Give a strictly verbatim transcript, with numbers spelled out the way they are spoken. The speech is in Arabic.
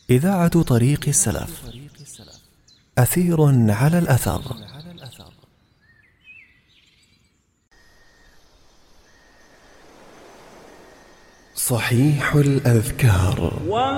إذاعة طريق السلف. أثير على الأثر. صحيح الأذكار.